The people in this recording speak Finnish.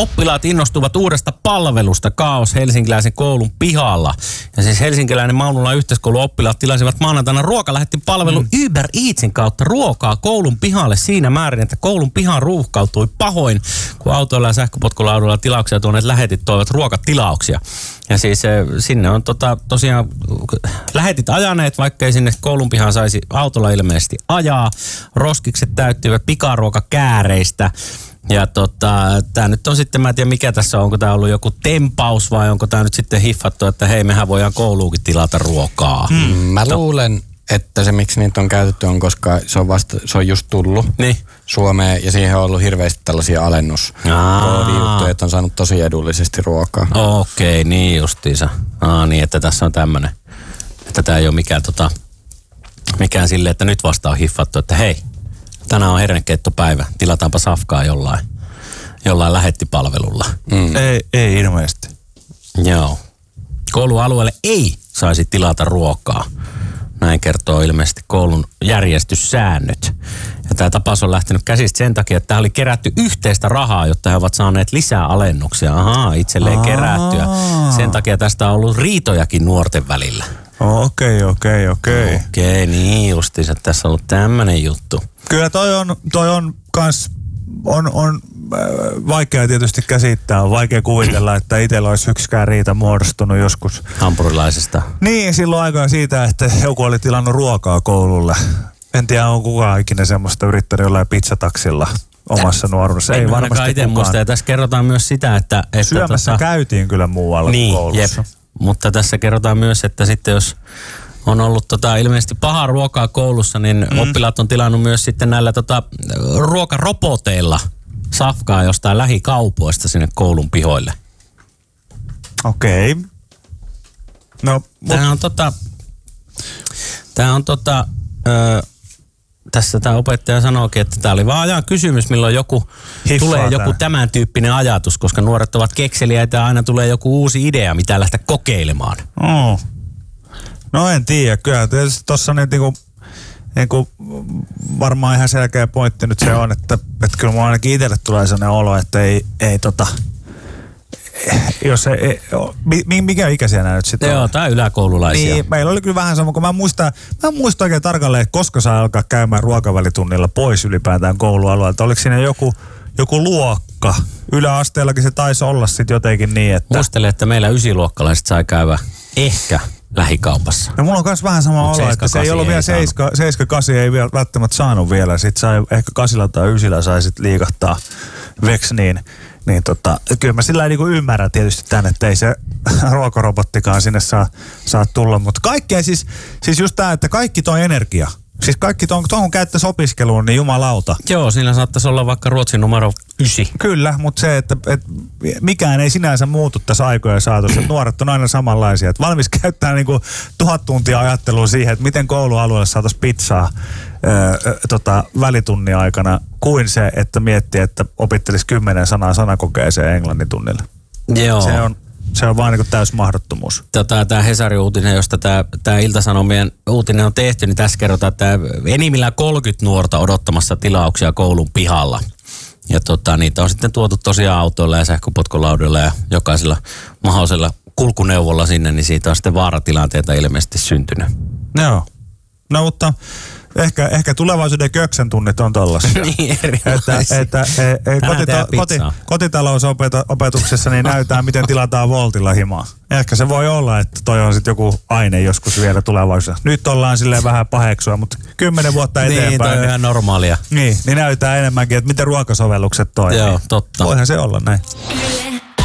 Oppilaat innostuvat uudesta palvelusta Kaos helsinkiläisen koulun pihalla. Ja siis helsinkiläinen Maunulan yhteiskoulun oppilaat tilasivat maanantaina ruokalähettipalvelun Uber Eatsin kautta ruokaa koulun pihalle siinä määrin, että koulun piha ruuhkautui pahoin, kun autoilla ja sähköpotkulaudoilla tilauksia tuoneet lähetit toivat ruokatilauksia. Ja siis sinne on tosiaan lähetit ajaneet, vaikka ei sinne koulun pihaan saisi autolla ilmeisesti ajaa. Roskikset täyttyivät pikaruokakääreistä. Ja tää nyt on sitten, mä en tiedä mikä tässä on, onko tää ollut joku tempaus vai onko tää nyt sitten hiffattu, että hei, mehän voidaan kouluukin tilata ruokaa. Mä luulen, että se miksi niitä on käytetty on, koska se on just tullut Suomeen ja siihen on ollut hirveästi tällaisia alennuskoodijuttuja, että on saanut tosi edullisesti ruokaa. Okei, niin justiinsa. Niin, että tässä on tämmönen, että tää ei ole mikään silleen, että nyt vasta on hiffattu, että hei, tänään on hernekeittopäivä, tilataanpa safkaa jollain lähettipalvelulla. Ei ilmeisesti. Joo. Koulualueelle ei saisi tilata ruokaa. Näin kertoo ilmeisesti koulun järjestyssäännöt. Ja tämä tapaus on lähtenyt käsistä sen takia, että tämä oli kerätty yhteistä rahaa, jotta he ovat saaneet lisää alennuksia. Itselleen kerättyä. Sen takia tästä on ollut riitojakin nuorten välillä. Okei. Okei, niin justiinsa. Tässä on ollut tämmöinen juttu. Kyllä toi on kans on vaikea tietysti käsittää, on vaikea kuvitella, että itsellä olisi yksikään riita muodostunut joskus. Hampurilaisesta. Niin, silloin aikaa siitä, että joku oli tilannut ruokaa koululle. En tiedä, on kukaan ikinä semmoista yrittänyt jollain pizzataksilla omassa nuoruudessa. Ei varmasti itse muista. Ja tässä kerrotaan myös sitä, että syömässä käytiin kyllä muualla kuin koulussa. Jep. Mutta tässä kerrotaan myös, että sitten jos on ollut ilmeisesti pahaa ruokaa koulussa, niin oppilaat on tilannut myös sitten näillä ruokaroboteilla safkaa jostain lähikaupoista sinne koulun pihoille. Okei. No, tässä tämä opettaja sanookin, että tämä oli vaan ajan kysymys, milloin tulee joku tämän tyyppinen ajatus, koska nuoret ovat kekseliäitä ja aina tulee joku uusi idea, mitä lähteä kokeilemaan. No en tiedä, kyllä tietysti tuossa niinku varmaan ihan selkeä pointti nyt se on, että kyllä mulla ainakin itselle tulee sellainen olo, että jos mikä ikäisiä nämä nyt sitten on? Joo, tää yläkoululaisia. Niin, meillä oli kyllä vähän sama, kun mä en muista oikein tarkalleen, että koska saa alkaa käymään ruokavälitunnilla pois ylipäätään koulualueelta. Oliko siinä joku luokka? Yläasteellakin se taisi olla sitten jotenkin niin, että muistelen, että meillä ysiluokkalaiset sai käydä ehkä lähikaupassa. No mulla on myös vähän sama olo, että se ei ollut vielä 7-8 ei vielä välttämättä saanut vielä. Sitten sai ehkä 8 tai 9 sai sitten liikahtaa veks niin kyllä mä sillä niin ymmärrän tietysti tämän, että ei se ruokarobottikaan sinne saa tulla. Mutta kaikkea siis just tämä, että kaikki toi energia. Siis kaikki tuohon käyttäisi opiskeluun, niin jumalauta. Joo, siinä saattaisi olla vaikka Ruotsin numero 9. Kyllä, mutta se, että mikään ei sinänsä muutu tässä aikojen saatossa. Nuoret on aina samanlaisia. Että valmis käyttää 1000 tuntia ajattelua siihen, että miten koulualueelle saataisiin pizzaa välitunnin aikana, kuin se, että miettii, että opittelisi 10 sanaa sanakokeeseen englannin tunnille. Joo. Se on vaan täys mahdottomuus. Tämä Hesari-uutinen, josta tämä Ilta-Sanomien uutinen on tehty, niin tässä kerrotaan, että enimmillään 30 nuorta odottamassa tilauksia koulun pihalla. Ja niitä on sitten tuotu tosiaan autoilla ja sähköpotkulaudoilla ja jokaisella mahdollisella kulkuneuvolla sinne, niin siitä on sitten vaaratilanteita ilmeisesti syntynyt. Joo. No mutta ehkä tulevaisuuden köksän tunnit on tollaisia. Niin erilaisia. Että kotitalousopetuksessa niin näytään, miten tilataan voltilla himaa. Ehkä se voi olla, että toi on sitten joku aine joskus vielä tulevaisuudessa. Nyt ollaan silleen vähän paheksua, mutta 10 vuotta eteenpäin. Niin, toi on ihan normaalia. Niin näytää enemmänkin, että miten ruokasovellukset toimii. Joo, totta. Voihan se olla näin.